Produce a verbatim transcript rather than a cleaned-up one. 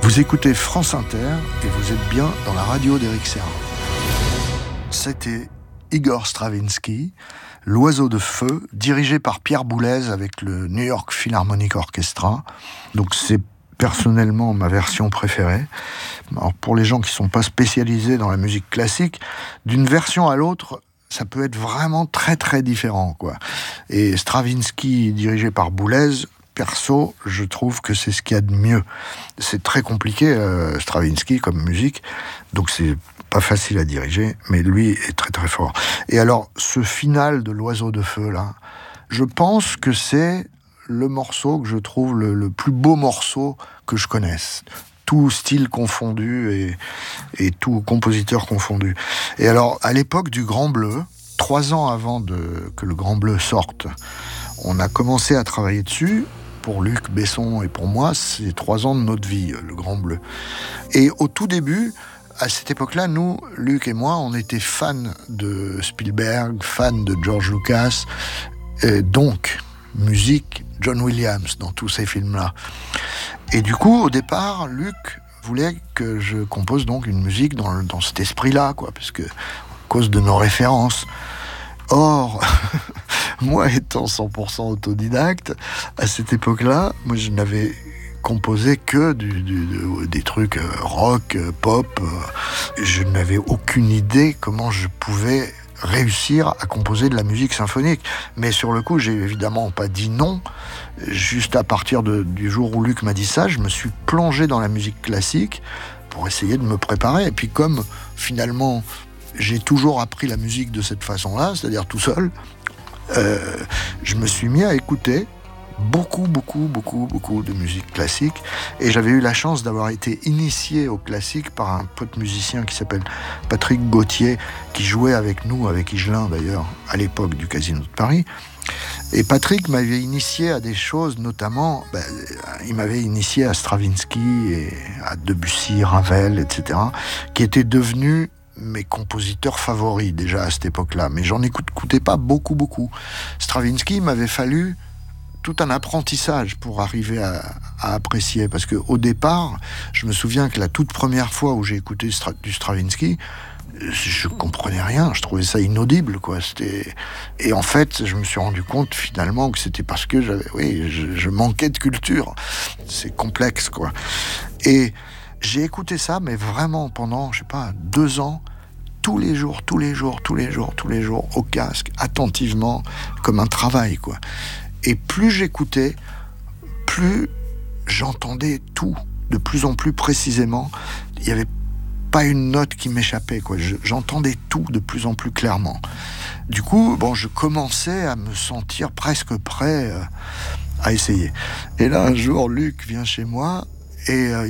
Vous écoutez France Inter et vous êtes bien dans la radio d'Éric Serra. C'était Igor Stravinsky, L'Oiseau de Feu, dirigé par Pierre Boulez avec le New York Philharmonic Orchestra. Donc c'est personnellement ma version préférée. Alors pour les gens qui ne sont pas spécialisés dans la musique classique, d'une version à l'autre, ça peut être vraiment très très différent, quoi. Et Stravinsky dirigé par Boulez, perso, je trouve que c'est ce qu'il y a de mieux. C'est très compliqué, euh, Stravinsky, comme musique, donc c'est pas facile à diriger, mais lui est très très fort. Et alors, ce final de L'Oiseau de Feu, là, je pense que c'est le morceau que je trouve le, le plus beau morceau que je connaisse. Tout style confondu et, et tout compositeur confondu. Et alors, à l'époque du Grand Bleu, trois ans avant de, que le Grand Bleu sorte, on a commencé à travailler dessus. Pour Luc Besson et pour moi, c'est trois ans de notre vie, le Grand Bleu. Et au tout début, à cette époque-là, nous, Luc et moi, on était fans de Spielberg, fans de George Lucas, et donc musique John Williams dans tous ces films-là. Et du coup, au départ, Luc voulait que je compose donc une musique dans, dans cet esprit-là, quoi, parce que, à cause de nos références. Or, moi étant cent pour cent autodidacte, à cette époque-là, moi je n'avais composé que du, du, du, des trucs rock, pop. Je n'avais aucune idée comment je pouvais réussir à composer de la musique symphonique. Mais sur le coup, j'ai évidemment pas dit non. Juste à partir de, du jour où Luc m'a dit ça, je me suis plongé dans la musique classique pour essayer de me préparer. Et puis comme finalement... j'ai toujours appris la musique de cette façon-là, c'est-à-dire tout seul. Euh, je me suis mis à écouter beaucoup, beaucoup, beaucoup, beaucoup de musique classique. Et j'avais eu la chance d'avoir été initié au classique par un pote musicien qui s'appelle Patrick Gauthier, qui jouait avec nous, avec Higelin d'ailleurs, à l'époque du Casino de Paris. Et Patrick m'avait initié à des choses, notamment, ben, il m'avait initié à Stravinsky, et à Debussy, Ravel, et cetera, qui étaient devenus mes compositeurs favoris déjà à cette époque-là, mais j'en écoutais pas beaucoup, beaucoup. Stravinsky, il m'avait fallu tout un apprentissage pour arriver à, à apprécier, parce qu'au départ, je me souviens que la toute première fois où j'ai écouté Stra- du Stravinsky, je comprenais rien, je trouvais ça inaudible, quoi. C'était... Et en fait, je me suis rendu compte finalement que c'était parce que j'avais, oui, je, je manquais de culture. C'est complexe, quoi. Et j'ai écouté ça, mais vraiment pendant, je sais pas, deux ans, tous les jours, tous les jours, tous les jours, tous les jours, au casque, attentivement, comme un travail, quoi. Et plus j'écoutais, plus j'entendais tout, de plus en plus précisément. Il n'y avait pas une note qui m'échappait, quoi. Je, j'entendais tout de plus en plus clairement. Du coup, bon, je commençais à me sentir presque prêt euh, à essayer. Et là, un jour, Luc vient chez moi et euh,